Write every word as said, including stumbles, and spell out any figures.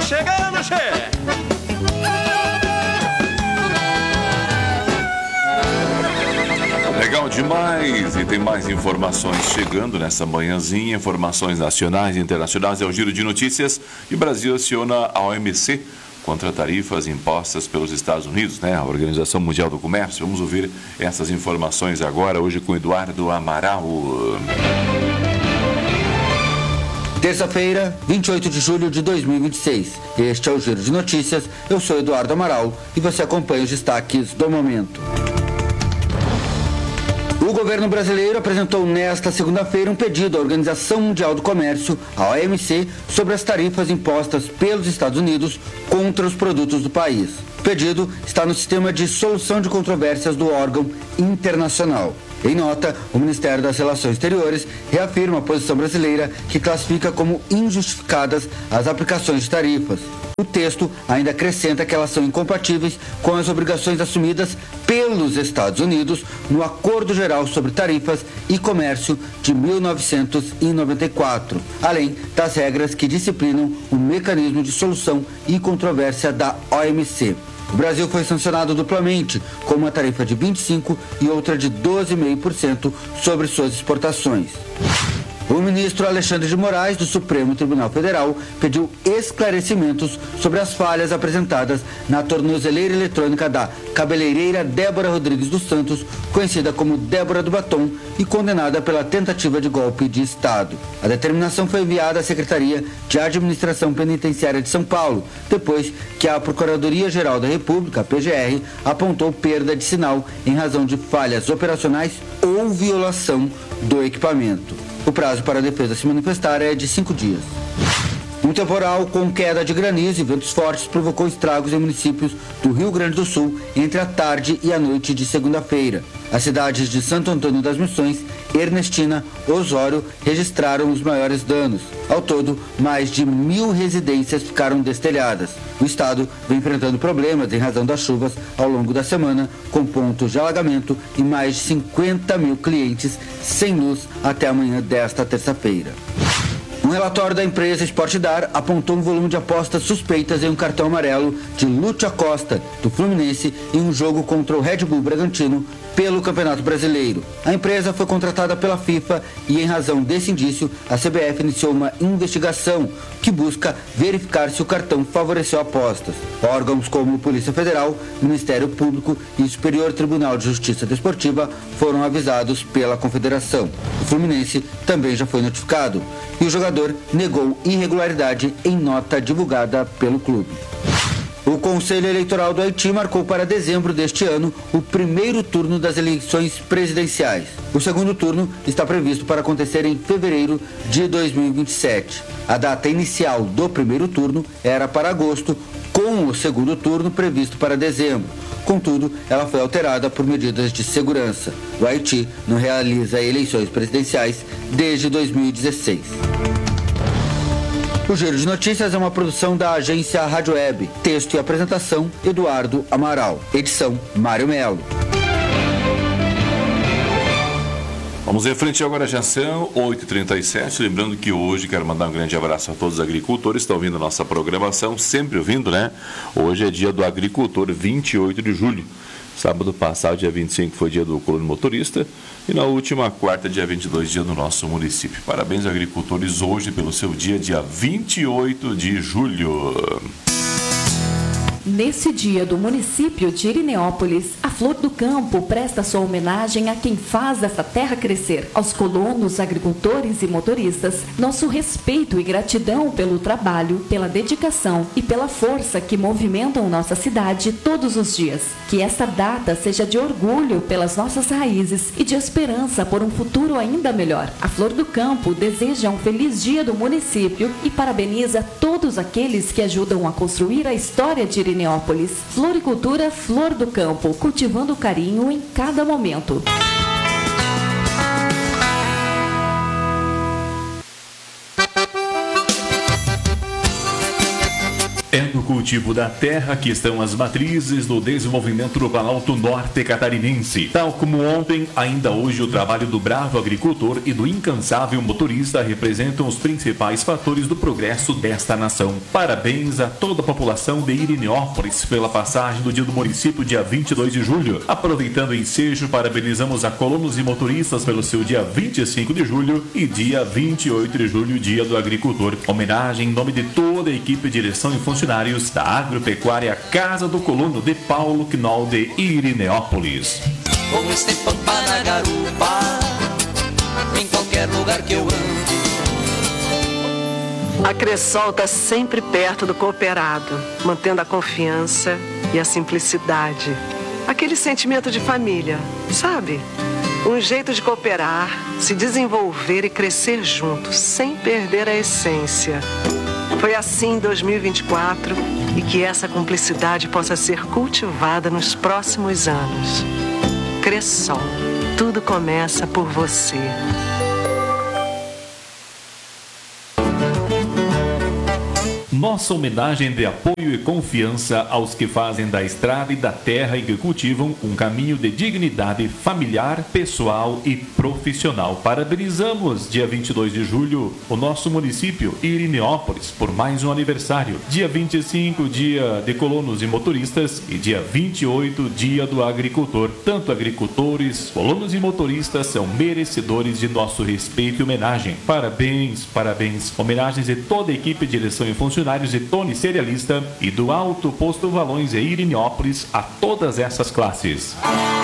chegando, che! Legal demais, e tem mais informações chegando nessa manhãzinha, informações nacionais e internacionais. É o Giro de Notícias e o Brasil aciona a O M C contra tarifas impostas pelos Estados Unidos, né? A Organização Mundial do Comércio. Vamos ouvir essas informações agora, hoje com Eduardo Amaral. Terça-feira, vinte e oito de julho de dois mil e vinte e seis. Este é o Giro de Notícias. Eu sou Eduardo Amaral e você acompanha os destaques do momento. O governo brasileiro apresentou nesta segunda-feira um pedido à Organização Mundial do Comércio, a O M C, sobre as tarifas impostas pelos Estados Unidos contra os produtos do país. O pedido está no sistema de solução de controvérsias do órgão internacional. Em nota, o Ministério das Relações Exteriores reafirma a posição brasileira, que classifica como injustificadas as aplicações de tarifas. O texto ainda acrescenta que elas são incompatíveis com as obrigações assumidas pelos Estados Unidos no Acordo Geral sobre Tarifas e Comércio de mil novecentos e noventa e quatro, além das regras que disciplinam o mecanismo de solução e controvérsia da O M C. O Brasil foi sancionado duplamente, com uma tarifa de vinte e cinco por cento e outra de doze vírgula cinco por cento sobre suas exportações. O ministro Alexandre de Moraes, do Supremo Tribunal Federal, pediu esclarecimentos sobre as falhas apresentadas na tornozeleira eletrônica da cabeleireira Débora Rodrigues dos Santos, conhecida como Débora do Batom, e condenada pela tentativa de golpe de Estado. A determinação foi enviada à Secretaria de Administração Penitenciária de São Paulo, depois que a Procuradoria-Geral da República, a P G R, apontou perda de sinal em razão de falhas operacionais ou violação do equipamento. O prazo para a defesa se manifestar é de cinco dias. Um temporal com queda de granizo e ventos fortes provocou estragos em municípios do Rio Grande do Sul entre a tarde e a noite de segunda-feira. As cidades de Santo Antônio das Missões, Ernestina, Osório registraram os maiores danos. Ao todo, mais de mil residências ficaram destelhadas. O estado vem enfrentando problemas em razão das chuvas ao longo da semana, com pontos de alagamento e mais de cinquenta mil clientes sem luz até amanhã desta terça-feira. Um relatório da empresa Sportdar apontou um volume de apostas suspeitas em um cartão amarelo de Lúcio Acosta, do Fluminense, em um jogo contra o Red Bull Bragantino pelo Campeonato Brasileiro. A empresa foi contratada pela FIFA e, em razão desse indício, a C B F iniciou uma investigação que busca verificar se o cartão favoreceu apostas. Órgãos como Polícia Federal, Ministério Público e Superior Tribunal de Justiça Desportiva foram avisados pela Confederação. O Fluminense também já foi notificado e o jogador negou irregularidade em nota divulgada pelo clube. O Conselho Eleitoral do Haiti marcou para dezembro deste ano o primeiro turno das eleições presidenciais. O segundo turno está previsto para acontecer em fevereiro de dois mil e vinte e sete. A data inicial do primeiro turno era para agosto, com o segundo turno previsto para dezembro. Contudo, ela foi alterada por medidas de segurança. O Haiti não realiza eleições presidenciais desde dois mil e dezesseis. O Giro de Notícias é uma produção da agência Rádio Web. Texto e apresentação, Eduardo Amaral. Edição, Mário Melo. Vamos em frente agora, já são oito e trinta e sete. Lembrando que hoje quero mandar um grande abraço a todos os agricultores que estão ouvindo a nossa programação, sempre ouvindo, né? Hoje é dia do agricultor, vinte e oito de julho. Sábado passado, dia vinte e cinco, foi dia do colono motorista. E na última quarta, dia vinte e dois, dia do nosso município. Parabéns, agricultores, hoje pelo seu dia, dia vinte e oito de julho. Nesse dia do município de Irineópolis, a Flor do Campo presta sua homenagem a quem faz essa terra crescer. Aos colonos, agricultores e motoristas, nosso respeito e gratidão pelo trabalho, pela dedicação e pela força que movimentam nossa cidade todos os dias. Que esta data seja de orgulho pelas nossas raízes e de esperança por um futuro ainda melhor. A Flor do Campo deseja um feliz dia do município e parabeniza todos aqueles que ajudam a construir a história de Irineópolis. Floricultura Flor do Campo, cultivando carinho em cada momento. É no cultivo da terra que estão as matrizes do desenvolvimento do Planalto Norte catarinense. Tal como ontem, ainda hoje o trabalho do bravo agricultor e do incansável motorista representam os principais fatores do progresso desta nação. Parabéns a toda a população de Irineópolis pela passagem do dia do município, dia vinte e dois de julho. Aproveitando o ensejo, parabenizamos a colonos e motoristas pelo seu dia vinte e cinco de julho e dia vinte e oito de julho, dia do agricultor. Homenagem em nome de toda a equipe, direção e funcionários da Agropecuária Casa do Colono de Paulo Knoll de Irineópolis. Com este pampa na garupa, em qualquer lugar que eu ande. A Cressol está sempre perto do cooperado, mantendo a confiança e a simplicidade. Aquele sentimento de família, sabe? Um jeito de cooperar, se desenvolver e crescer junto, sem perder a essência. Foi assim em dois mil e vinte e quatro e que essa cumplicidade possa ser cultivada nos próximos anos. Cressol, tudo começa por você. Nossa homenagem de apoio e confiança aos que fazem da estrada e da terra e que cultivam um caminho de dignidade familiar, pessoal e profissional. Parabenizamos, dia vinte e dois de julho, o nosso município, Irineópolis, por mais um aniversário. Dia vinte e cinco, dia de colonos e motoristas, e dia vinte e oito, dia do agricultor. Tanto agricultores, colonos e motoristas são merecedores de nosso respeito e homenagem. Parabéns, parabéns. Homenagens de toda a equipe, direção e funcionários de Tony Cerealista e do Alto Posto Valões e Irineópolis a todas essas classes.